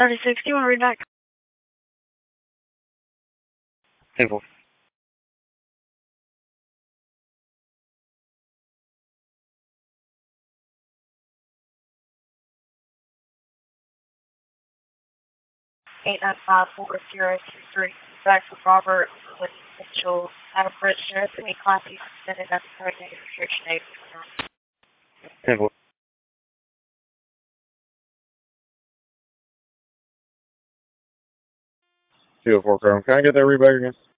36, do you want to read back? Simple. Eight nine five 4023. Back with Robert with Mitchell. Average sheriff, any classes suspended necessary negative restriction date. Simple. Two 4 Chrome. Can I get that read back again?